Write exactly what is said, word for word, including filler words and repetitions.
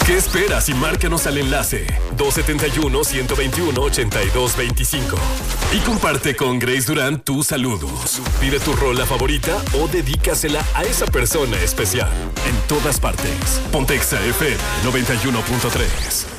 ¿Qué esperas y márcanos al enlace dos siete uno, uno dos uno, ocho dos dos cinco y comparte con Grace Durán tus saludos. Pide tu rola favorita o dedícasela a esa persona especial. En todas partes. Pontexa F M noventa y uno punto tres.